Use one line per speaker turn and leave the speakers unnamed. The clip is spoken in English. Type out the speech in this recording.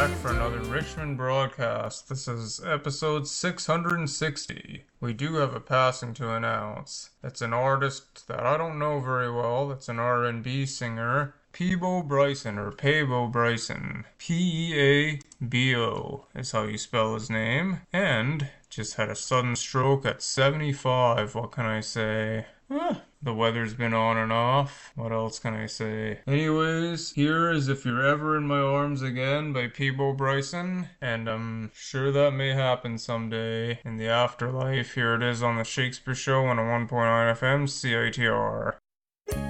back for another Richmond broadcast. This is episode 660. We do have a passing to announce. It's an artist that I don't know very well. It's an R&B singer. Peabo Bryson, or Peabo Bryson. Peabo is how you spell his name. And just had a sudden stroke at 75. What can I say? The weather's been on and off. What else can I say? Anyways, here is If You're Ever in My Arms Again by Peabo Bryson. And I'm sure that may happen someday in the afterlife. Here it is on the Shakespeare Show on a 1.9 FM CITR.